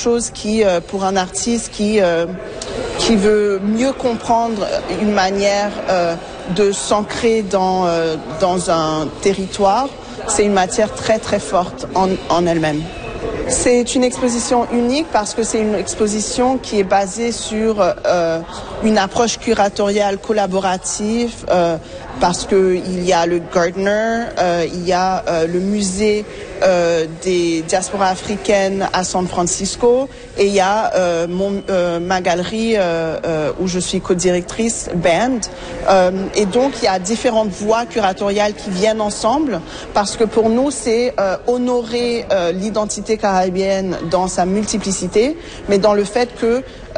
chose qui, pour un artiste qui veut mieux comprendre une manière de s'ancrer dans un territoire, c'est une matière très très forte en elle-même. C'est une exposition unique parce que c'est une exposition qui est basée sur une approche curatoriale collaborative parce que il y a le Gardner, il y a le musée des diasporas africaines à San Francisco et il y a ma galerie où je suis co-directrice, Band. Et donc il y a différentes voies curatoriales qui viennent ensemble parce que pour nous c'est honorer l'identité caribéenne dans sa multiplicité, mais dans le fait que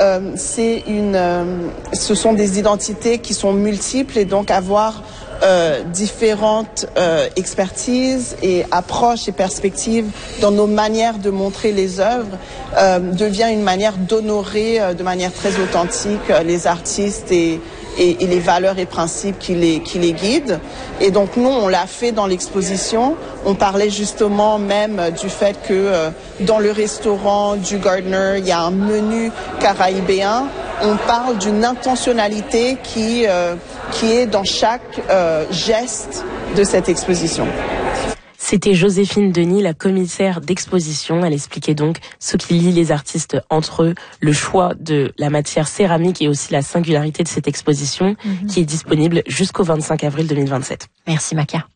ce sont des identités qui sont multiples et donc avoir différentes expertises et approches et perspectives dans nos manières de montrer les œuvres devient une manière d'honorer de manière très authentique les artistes et les valeurs et principes qui les guident. Et donc nous, on l'a fait dans l'exposition. On parlait justement même du fait que dans le restaurant du Gardner, il y a un menu caraïbéen. On parle d'une intentionnalité qui est dans chaque geste de cette exposition. C'était Joséphine Denis, la commissaire d'exposition. Elle expliquait donc ce qui lie les artistes entre eux, le choix de la matière céramique et aussi la singularité de cette exposition qui est disponible jusqu'au 25 avril 2027. Merci Makia.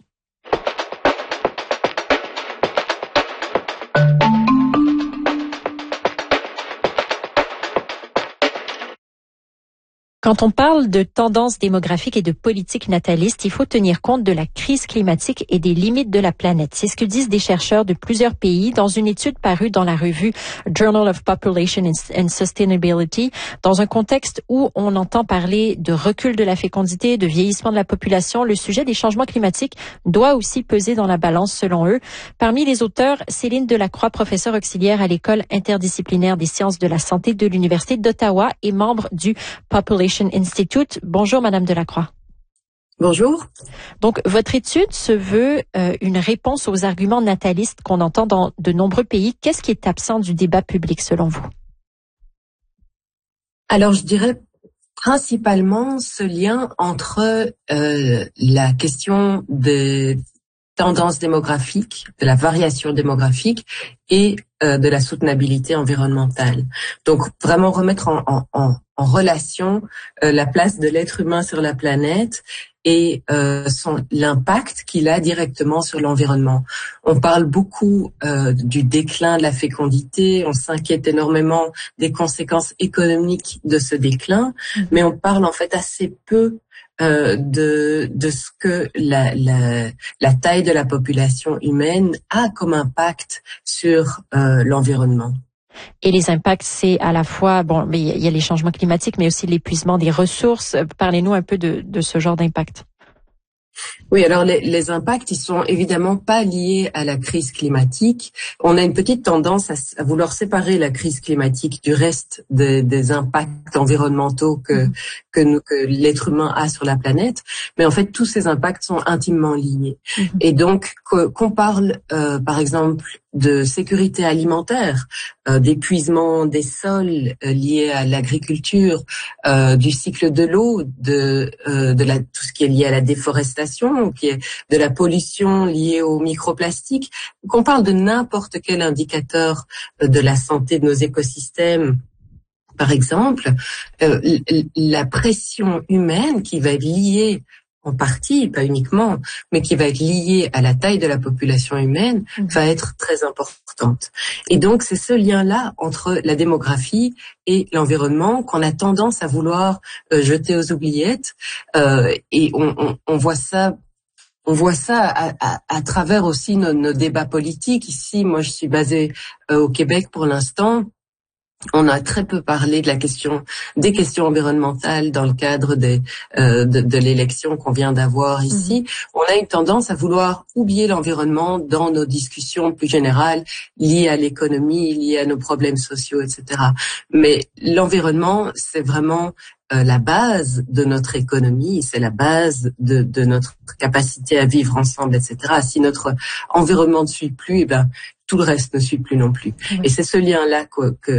Quand on parle de tendances démographiques et de politique nataliste, il faut tenir compte de la crise climatique et des limites de la planète. C'est ce que disent des chercheurs de plusieurs pays dans une étude parue dans la revue Journal of Population and Sustainability, dans un contexte où on entend parler de recul de la fécondité, de vieillissement de la population. Le sujet des changements climatiques doit aussi peser dans la balance selon eux. Parmi les auteurs, Céline Delacroix, professeure auxiliaire à l'École interdisciplinaire des sciences de la santé de l'Université d'Ottawa et membre du Population Institute. Bonjour Madame Delacroix. Bonjour. Donc votre étude se veut une réponse aux arguments natalistes qu'on entend dans de nombreux pays. Qu'est-ce qui est absent du débat public selon vous? Alors je dirais principalement ce lien entre la question des tendances démographiques, de la variation démographique et de la soutenabilité environnementale. Donc vraiment remettre en relation la place de l'être humain sur la planète et l'impact qu'il a directement sur l'environnement. On parle beaucoup du déclin de la fécondité, on s'inquiète énormément des conséquences économiques de ce déclin, mais on parle en fait assez peu de ce que la taille de la population humaine a comme impact sur l'environnement. Et les impacts, c'est à la fois, il y a les changements climatiques, mais aussi l'épuisement des ressources. Parlez-nous un peu de ce genre d'impact. Oui, alors les impacts, ils sont évidemment pas liés à la crise climatique. On a une petite tendance à vouloir séparer la crise climatique du reste des impacts environnementaux que l'être humain a sur la planète. Mais en fait, tous ces impacts sont intimement liés. Et donc, qu'on parle, par exemple, de sécurité alimentaire, d'épuisement des sols liés à l'agriculture, du cycle de l'eau, tout ce qui est lié à la déforestation, qui est de la pollution liée aux microplastiques, qu'on parle de n'importe quel indicateur de la santé de nos écosystèmes. Par exemple, la pression humaine qui va être liée en partie, pas uniquement, mais qui va être liée à la taille de la population humaine, va être très importante. Et donc, c'est ce lien-là entre la démographie et l'environnement qu'on a tendance à vouloir jeter aux oubliettes. Et on voit ça. On voit ça à travers aussi nos débats politiques. Ici, moi, je suis basée au Québec pour l'instant. On a très peu parlé des questions environnementales dans le cadre de l'élection qu'on vient d'avoir ici. On a une tendance à vouloir oublier l'environnement dans nos discussions plus générales liées à l'économie, liées à nos problèmes sociaux, etc. Mais l'environnement, c'est vraiment la base de notre économie, c'est la base de notre capacité à vivre ensemble, etc. Si notre environnement ne suit plus, tout le reste ne suit plus non plus. Et c'est ce lien-là que